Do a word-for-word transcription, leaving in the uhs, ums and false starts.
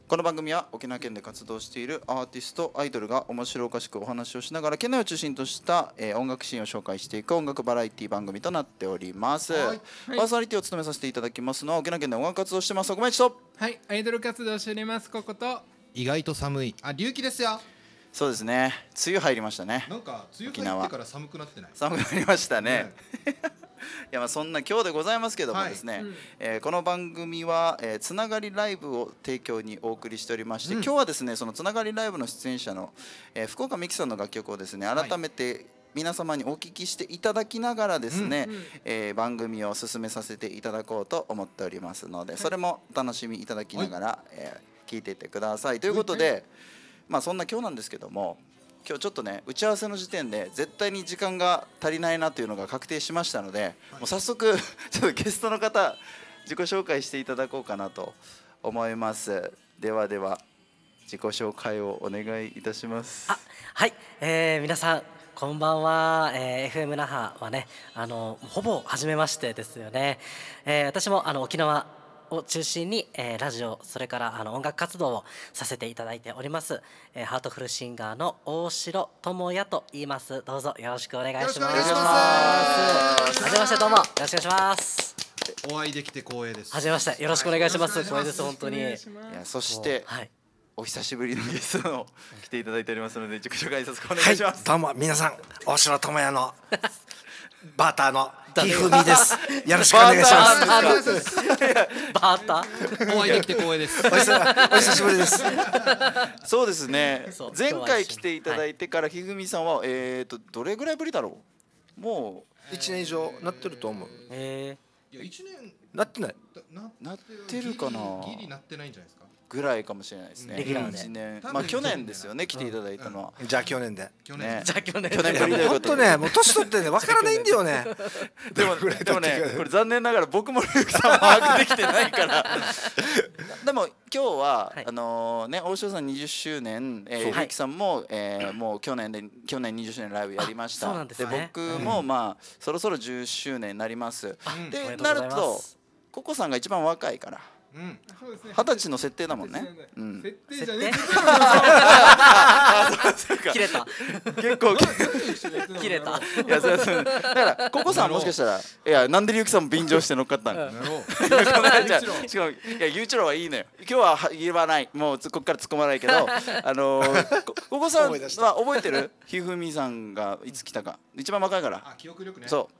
この番組は沖縄県で活動しているアーティスト、アイドルが面白おかしくお話をしながら県内を中心とした、えー、音楽シーンを紹介していく音楽バラエティ番組となっております、はい、パーソナリティを務めさせていただきますのは沖縄県で音楽活動してます奥町と、 はい、アイドル活動しておりますここと、 意外と寒いあ、龍樹ですよ。 そうですね、梅雨入りましたね。 なんか梅雨入ってから寒くなってない？ 寒くなりましたね、ねいやまあそんな今日でございますけどもですね、はい、うんえー、この番組は、えー、つながりライブを提供にお送りしておりまして、うん、今日はですねそのつながりライブの出演者の、えー、福岡美樹さんの楽曲をですね改めて皆様にお聞きしていただきながらですね、うんえー、番組を進めさせていただこうと思っておりますので、それもお楽しみいただきながら、はいえー、聞いていってくださいということで、はい、まあそんな今日なんですけども、今日ちょっとね打ち合わせの時点で絶対に時間が足りないなというのが確定しましたので、はい、もう早速ちょっとゲストの方自己紹介していただこうかなと思います。ではでは自己紹介をお願いいたします。 あはい、えー、皆さんこんばんは、えー、エフエム 那覇はねあのほぼ初めましてですよね、えー、私もあの沖縄を中心に、えー、ラジオそれからあの音楽活動をさせていただいております、えー、ハートフルシンガーの大城智也と言います。どうぞよろしくお願いします。よろしくお願いします。はじめまして、どうもよろしくお願いします。 お会いできて光栄です。 はじめまして、よろしくお願いします。光栄です本当に。いやそして、はい、お久しぶりのゲストの来ていただいておりますので自己紹介させてお願いします。 はい、どうも皆さん大城智也のバーターのひふみです。よろしくお願いします。 バーターお会いできて光栄です。 お久しぶりです。 そうですね。前回来ていただいてからひふみさんはえっとどれぐらいぶりだろう。もう一年以上なってると思う。 ええ。いや一年なってない。 なってるかな。 ギリなってないんじゃないですか。 ぐらいかもしれないですね。 レギュラーで。 いちねん、まあ去年ですよね来ていただいたのは。 じゃあ去年で。 去年。 じゃあ去年。 去年ぶりということで。 本当ねもう年取ってねわからないんだよね。 でもでもねこれ残念ながら僕もルークさんも把握できてないから。でも今日はあのね大城さんにじゅっしゅうねん、ルークさんももう去年で去年にじゅっしゅうねんライブやりました。で僕もまあそろそろじゅっしゅうねんになります。でなるとココさんが一番若いから。二十歳の設定だもんね。 設定じゃねえ。切れた。 結構切れた。 いやそうそう。だからココさんもしかしたらいやなんでリュウキさんも便乗して乗っかったの。しかもいやユーチロはいいのよ。今日は言わない。もうここから突っ込まないけど、あのココさんは覚えてる？ひふみさんがいつ来たか。一番若いから。 あ記憶力ね。 そ